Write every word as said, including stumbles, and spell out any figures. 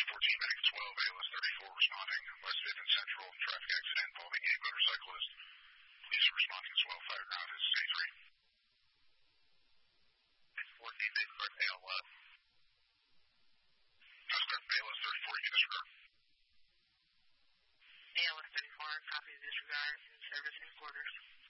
fourteen medic twelve, A L S thirty-four responding. West fifth and Central, traffic accident involving a motorcyclist. Police are responding as well. Fire ground is A three. fourteen, disregard A L S. Disregard A L S thirty-four, you can disregard. A L S thirty-four, copy disregard, in service in quarters.